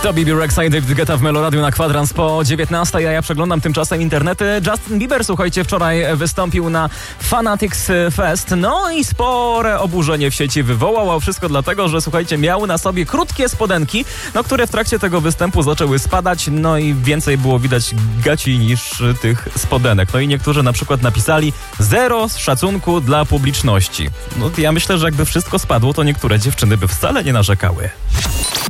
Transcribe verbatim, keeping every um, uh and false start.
To B B Rexha i David Guetta w Meloradiu na kwadrans po dziewiętnastej, a ja przeglądam tymczasem internety. Justin Bieber, słuchajcie, wczoraj wystąpił na Fanatics Fest, no i spore oburzenie w sieci wywołał, a wszystko dlatego, że słuchajcie, miał na sobie krótkie spodenki, no które w trakcie tego występu zaczęły spadać, no i więcej było widać gaci niż tych spodenek. No i niektórzy na przykład napisali zero szacunku dla publiczności. No ja myślę, że jakby wszystko spadło, to niektóre dziewczyny by wcale nie narzekały.